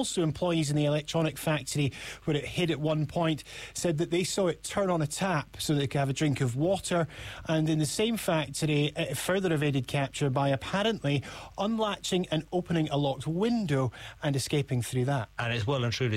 also employees in the electronic factory where it hid at one point said that they saw it turn on a tap so they could have a drink of water, and in the same factory it further evaded capture by apparently unlatching and opening a locked window and escaping through that. And it's well and truly